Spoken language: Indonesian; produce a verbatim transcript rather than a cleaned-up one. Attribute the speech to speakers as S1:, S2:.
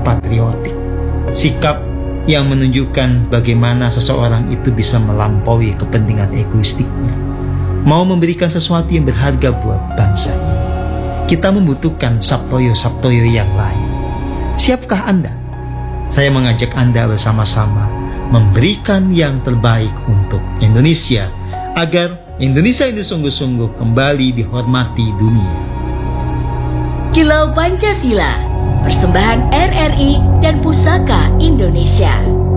S1: patriotik. Sikap yang menunjukkan bagaimana seseorang itu bisa melampaui kepentingan egoistiknya, mau memberikan sesuatu yang berharga buat bangsa ini. Kita membutuhkan sabtoyo-sabtoyo yang lain. Siapkah Anda? Saya mengajak Anda bersama-sama memberikan yang terbaik untuk Indonesia, agar Indonesia ini sungguh-sungguh kembali dihormati dunia.
S2: Kilau Pancasila, persembahan R R I dan Pusaka Indonesia.